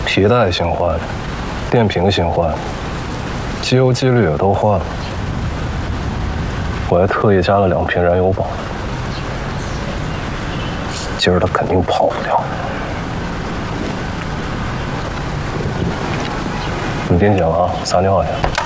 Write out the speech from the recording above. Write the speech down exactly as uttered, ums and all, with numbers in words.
皮带新换，电瓶新换，机油机滤也都换了。我还特意加了两瓶燃油宝。今儿他肯定跑不掉。你别紧了啊，撒尿去。